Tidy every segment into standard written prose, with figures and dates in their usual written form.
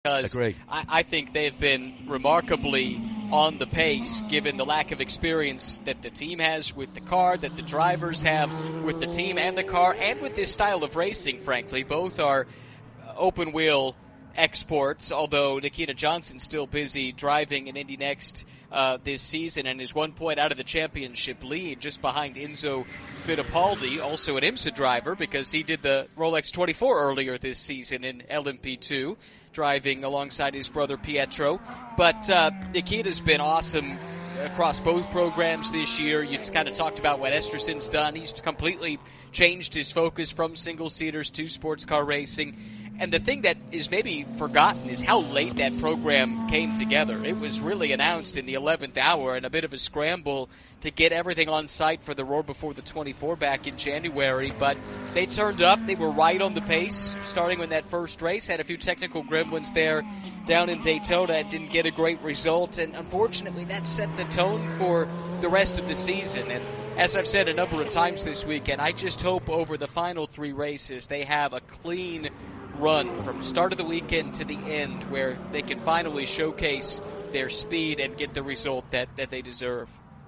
because I think they've been remarkably on the pace given the lack of experience that the team has with the car, that the drivers have with the team and the car, and with this style of racing, frankly. Both are open-wheel exports, although Nikita Johnson's still busy driving in Indy Next this season and is 1 point out of the championship lead, just behind Enzo Fittipaldi, also an IMSA driver because he did the Rolex 24 earlier this season in LMP2, driving alongside his brother Pietro. But Nikita's been awesome across both programs this year. You kind of talked about what Estersen's done. He's completely changed his focus from single-seaters to sports car racing. And the thing that is maybe forgotten is how late that program came together. It was really announced in the 11th hour and a bit of a scramble to get everything on site for the Roar Before the 24 back in January. But they turned up. They were right on the pace, starting with that first race. Had a few technical gremlins there down in Daytona and didn't get a great result. And unfortunately, that set the tone for the rest of the season. And as I've said a number of times this weekend, I just hope over the final three races they have a clean run from start of the weekend to the end where they can finally showcase their speed and get the result that they deserve.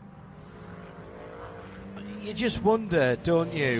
You just wonder, don't you,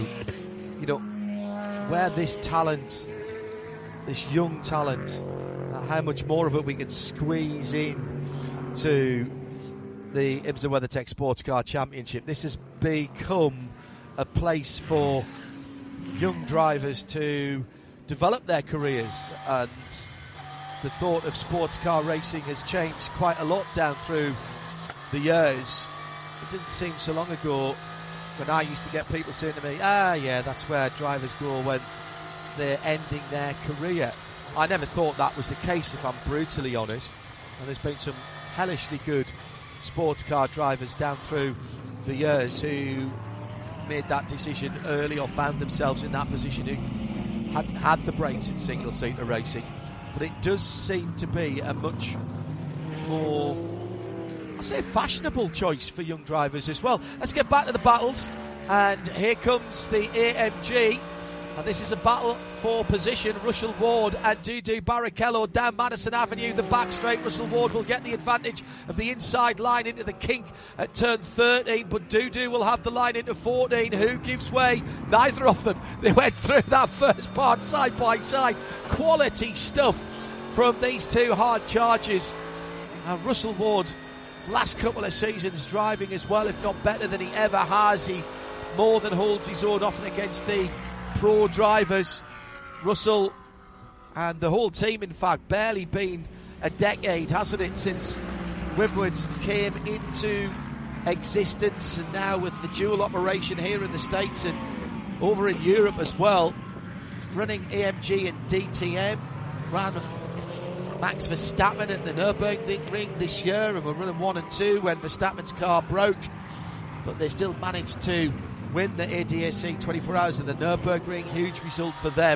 where this talent, this young talent, how much more of it we can squeeze in to the IMSA WeatherTech Sports Car Championship. This has become a place for young drivers to develop their careers, and the thought of sports car racing has changed quite a lot down through the years. It didn't seem so long ago when I used to get people saying to me, yeah, that's where drivers go when they're ending their career. I never thought that was the case, if I'm brutally honest, and there's been some hellishly good sports car drivers down through the years who made that decision early or found themselves in that position who hadn't had the brains in single-seater racing. But it does seem to be a much more, I'll say, fashionable choice for young drivers as well. Let's get back to the battles, and here comes the AMG, and this is a battle for position. Russell Ward and Dudu Barrichello down Madison Avenue, the back straight. Russell Ward will get the advantage of the inside line into the kink at turn 13, but Dudu will have the line into 14. Who gives way? Neither of them. They went through that first part side by side. Quality stuff from these two hard charges. And Russell Ward, last couple of seasons driving as well, if not better than he ever has. He more than holds his own often against the pro drivers. Russell and the whole team, in fact, barely been a decade, hasn't it, since Wimwood came into existence, and now with the dual operation here in the States and over in Europe as well, running AMG and DTM, ran Max Verstappen at the Nürburgring this year, and were running 1 and 2 when Verstappen's car broke, but they still managed to win the ADAC 24 Hours of the Nürburgring. Huge result for them.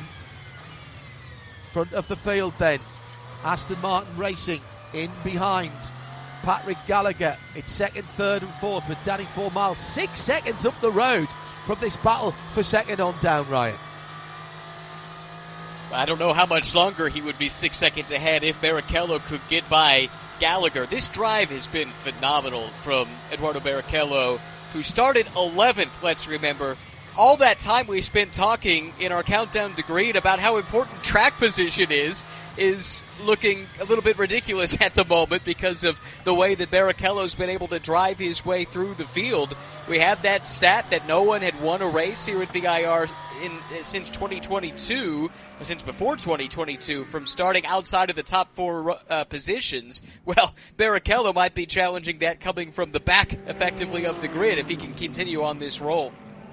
Front of the field then, Aston Martin Racing in behind Patrick Gallagher. It's second, third and fourth with Danny Formal 6 seconds up the road from this battle for second on down, Ryan. I don't know how much longer he would be 6 seconds ahead if Barrichello could get by Gallagher. This drive has been phenomenal from Eduardo Barrichello, who started 11th, let's remember. All that time we spent talking in our countdown to green about how important track position is looking a little bit ridiculous at the moment because of the way that Barrichello's been able to drive his way through the field. We had that stat that no one had won a race here at VIR since 2022, or since before 2022, from starting outside of the top four positions. Well, Barrichello might be challenging that coming from the back, effectively, of the grid if he can continue on this roll.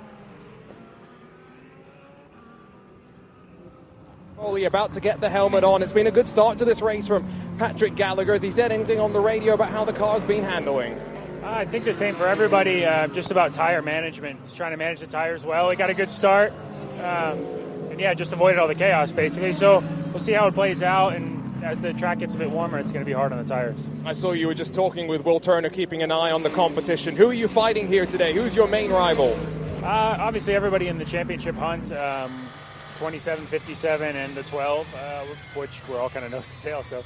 Foley about to get the helmet on. It's been a good start to this race from Patrick Gallagher. Has he said anything on the radio about how the car's been handling? I think the same for everybody, just about tire management. He's trying to manage the tires well. He got a good start. And yeah, just avoided all the chaos, basically. So we'll see how it plays out. And as the track gets a bit warmer, it's going to be hard on the tires. I saw you were just talking with Will Turner, keeping an eye on the competition. Who are you fighting here today? Who's your main rival? Obviously, everybody in the championship hunt. 27, 57, and the 12, which we're all kind of nose to tail. So